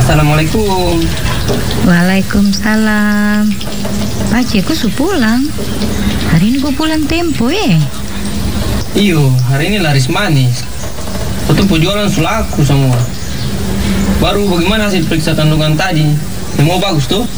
Assalamualaikum. Waalaikumsalam. Pace, kok su pulang? Hari ini kok pulang tempo Iyo, hari ini laris manis. Untuk penjualan sulaku semua. Baru bagaimana hasil periksa kandungan tadi? Semua bagus tuh?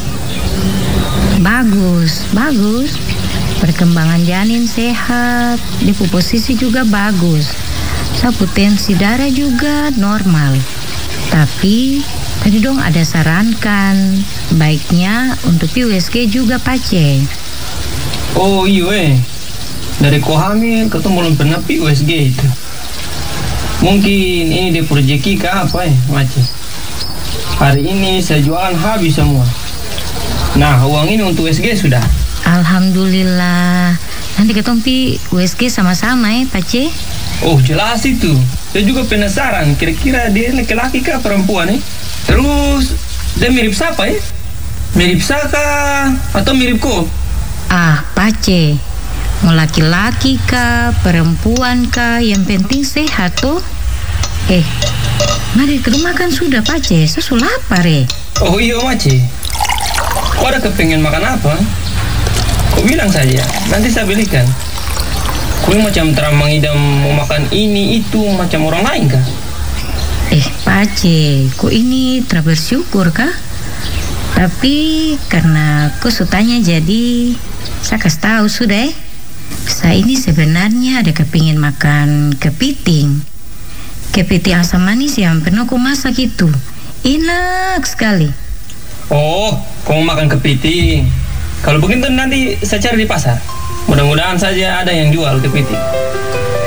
Bagus. Perkembangan janin sehat, dia posisi juga bagus. Tensi darah juga normal. Tapi tadi dong ada sarankan baiknya untuk USG juga Pace. Oh iya dari ko hamil ketemu belum pernah USG itu. Mungkin ini dia rezeki ke apa Mace. Hari ini saya jualan habis semua. Nah uang ini untuk USG sudah. Alhamdulillah. Nanti ketompi USG sama-sama Pace. Oh jelas itu. Saya juga penasaran kira-kira dia laki-laki kah perempuan Terus dia mirip siapa Mirip Saka atau mirip ko? Pace, mau laki-laki kah, perempuan kah, yang penting sehat tuh. Mari ke rumah kan sudah Pace, saya sudah lapar Oh iya Mace. Kau ada kepengen makan apa? Kau bilang saja, nanti saya belikan. Kau macam terang mengidam mau makan ini itu macam orang lain kah? Pace, kok ini bersyukur kah? Tapi karena kau sutanya jadi saya kasih tahu sudah saya ini sebenarnya ada kepingin makan kepiting asam manis yang pernah kau masak itu. Enak sekali. Oh, kau mau makan kepiting. Kalau begitu nanti saya cari di pasar. Mudah-mudahan saja ada yang jual kepiting.